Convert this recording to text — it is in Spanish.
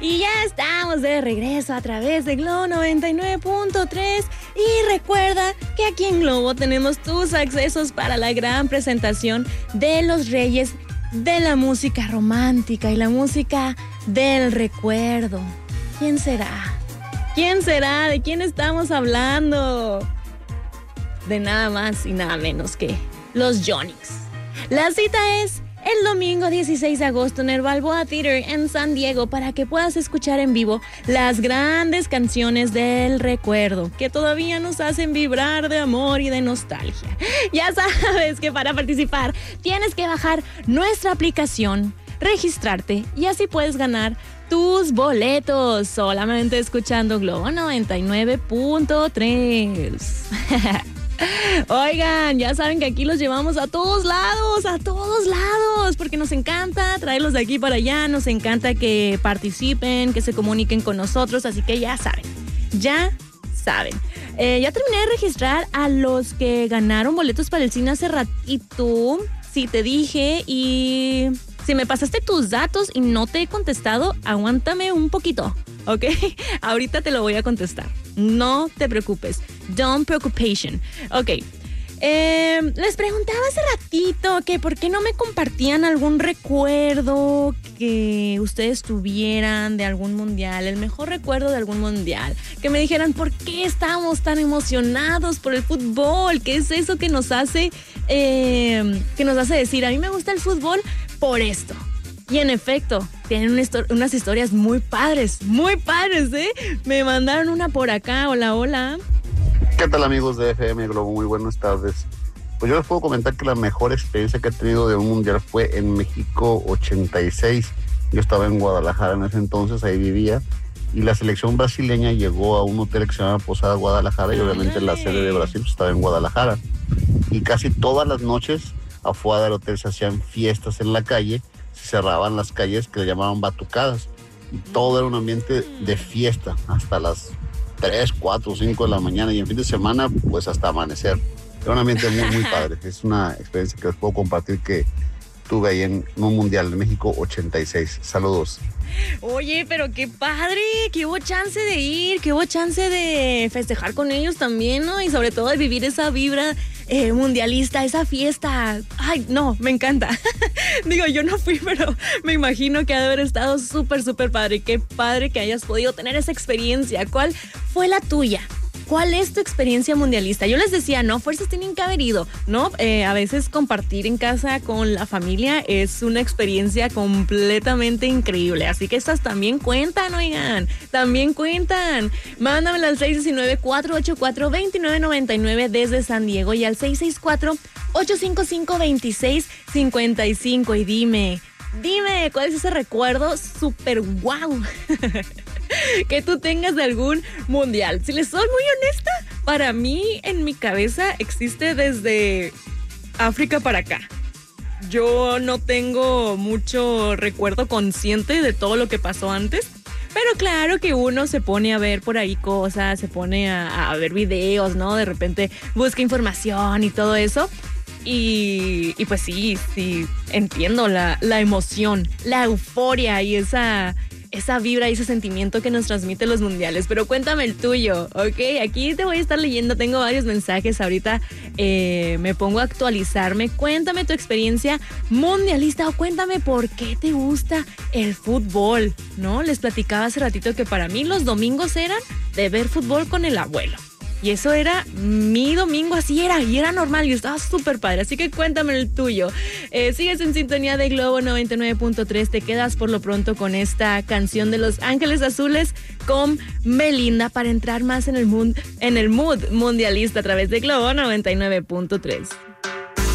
Y ya estamos de regreso a través de Globo 99.3. Y recuerda que aquí en Globo tenemos tus accesos para la gran presentación de los Reyes de la música romántica y la música del recuerdo. ¿Quién será? ¿Quién será? ¿De quién estamos hablando? De nada más y nada menos que los Yonix. La cita es el domingo 16 de agosto en el Balboa Theater en San Diego para que puedas escuchar en vivo las grandes canciones del recuerdo que todavía nos hacen vibrar de amor y de nostalgia. Ya sabes que para participar tienes que bajar nuestra aplicación, registrarte y así puedes ganar tus boletos solamente escuchando Globo 99.3. Oigan, ya saben que aquí los llevamos a todos lados, porque nos encanta traerlos de aquí para allá, nos encanta que participen, que se comuniquen con nosotros, así que ya saben. Ya terminé de registrar a los que ganaron boletos para el cine hace ratito, sí te dije, y si me pasaste tus datos y no te he contestado, aguántame un poquito, ¿ok? Ahorita te lo voy a contestar. No te preocupes. Don't preoccupation. Ok. Les preguntaba hace ratito que por qué no me compartían algún recuerdo que ustedes tuvieran de algún mundial, el mejor recuerdo de algún mundial. Que me dijeran por qué estábamos tan emocionados por el fútbol, qué es eso que nos hace decir, a mí me gusta el fútbol por esto. Y en efecto, tienen unas historias muy padres, ¿eh? Me mandaron una por acá. Hola. ¿Qué tal, amigos de FM Globo? Muy buenas tardes. Pues yo les puedo comentar que la mejor experiencia que he tenido de un mundial fue en México 86. Yo estaba en Guadalajara en ese entonces, ahí vivía. Y la selección brasileña llegó a un hotel que se llama Posada Guadalajara y obviamente la sede de Brasil estaba en Guadalajara. Y casi todas las noches afuera del hotel se hacían fiestas en la calle. Se cerraban las calles que le llamaban batucadas y todo era un ambiente de fiesta hasta las 3, 4, 5 de la mañana y en fin de semana pues hasta amanecer. Era un ambiente muy padre. Es una experiencia que les puedo compartir que tuve ahí en un mundial de México 86. Saludos. Oye, pero qué padre, que hubo chance de ir, que hubo chance de festejar con ellos también, ¿no? Y sobre todo de vivir esa vibra mundialista, esa fiesta. Ay, no, me encanta. Digo, yo no fui, pero me imagino que ha de haber estado súper padre. Qué padre que hayas podido tener esa experiencia. ¿Cuál fue la tuya? ¿Cuál es tu experiencia mundialista? Yo les decía, no, fuerzas tienen que haber ido, ¿no? A veces compartir en casa con la familia es una experiencia completamente increíble. Así que estas también cuentan, oigan, también cuentan. Mándamela al 619-484-2999 desde San Diego y al 664-855-2655 y dime, ¿cuál es ese recuerdo súper guau que tú tengas de algún mundial? Si les soy muy honesta, para mí en mi cabeza existe desde África para acá. Yo no tengo mucho recuerdo consciente de todo lo que pasó antes, pero claro que uno se pone a ver por ahí cosas, se pone a ver videos, ¿no? De repente busca información y todo eso. Y pues sí, entiendo la emoción, la euforia y esa vibra y ese sentimiento que nos transmiten los mundiales. Pero cuéntame el tuyo, ¿ok? Aquí te voy a estar leyendo, tengo varios mensajes ahorita, me pongo a actualizarme. Cuéntame tu experiencia mundialista o cuéntame por qué te gusta el fútbol, ¿no? Les platicaba hace ratito que para mí los domingos eran de ver fútbol con el abuelo. Y eso era mi domingo, así era, y era normal, y estaba súper padre. Así que cuéntame el tuyo. Sigues en sintonía de Globo 99.3. Te quedas por lo pronto con esta canción de Los Ángeles Azules con Belinda para entrar más en el mood mundialista a través de Globo 99.3.